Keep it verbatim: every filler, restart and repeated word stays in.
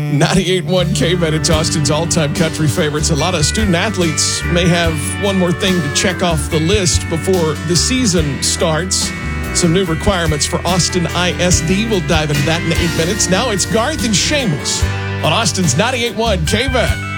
ninety-eight point one K-Bet, it's Austin's all-time country favorites. A lot of student athletes may have one more thing to check off the list before the season starts. Some new requirements for Austin I S D. We'll dive into that in eight minutes. Now it's Garth and Seamus on Austin's ninety-eight point one K-Bet.